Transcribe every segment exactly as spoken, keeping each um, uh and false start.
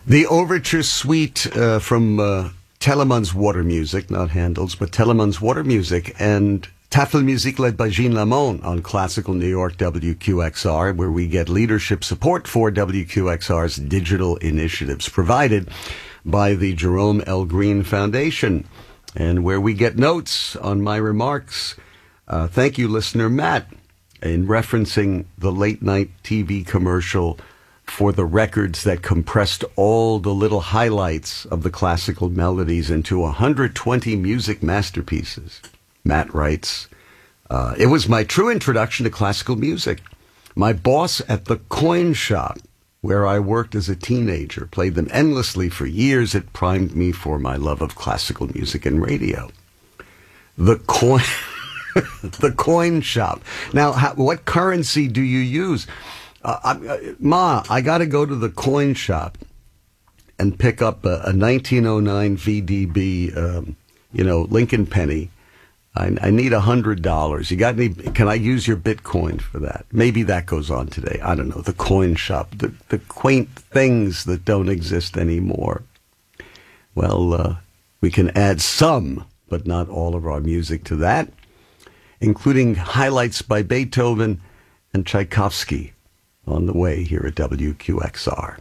The Overture Suite uh, from uh, Telemann's Water Music, not Handel's, but Telemann's Water Music, and Tafelmusik led by Gene Lamont on Classical New York W Q X R, where we get leadership support for W Q X R's digital initiatives, provided by the Jerome L. Green Foundation, and where we get notes on my remarks. Uh, thank you, listener Matt, in referencing the late-night T V commercial for the records that compressed all the little highlights of the classical melodies into one hundred twenty music masterpieces. Matt writes, uh, it was my true introduction to classical music. My boss at the coin shop, where I worked as a teenager, played them endlessly for years. It primed me for my love of classical music and radio. The coin, the coin shop. Now, how, what currency do you use? Uh, I, uh, Ma, I got to go to the coin shop and pick up a, a nineteen oh nine V D B, um, you know, Lincoln penny. I, I need a hundred dollars. You got any? Can I use your Bitcoin for that? Maybe that goes on today. I don't know. The coin shop, the the quaint things that don't exist anymore. Well, uh, we can add some, but not all of our music to that, including highlights by Beethoven and Tchaikovsky on the way here at W Q X R.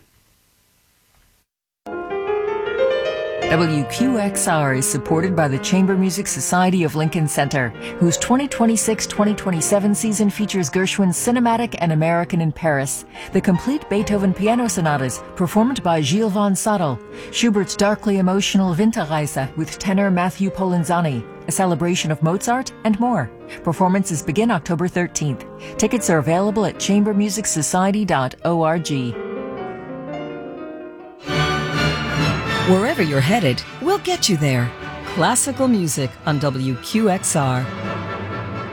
W Q X R is supported by the Chamber Music Society of Lincoln Center, whose twenty twenty-six twenty twenty-seven season features Gershwin's Cinematic and American in Paris, the complete Beethoven piano sonatas performed by Gilles von Sadel, Schubert's darkly emotional Winterreise with tenor Matthew Polenzani, a celebration of Mozart, and more. Performances begin October thirteenth. Tickets are available at chamber music society dot org. Wherever you're headed, we'll get you there. Classical music on W Q X R.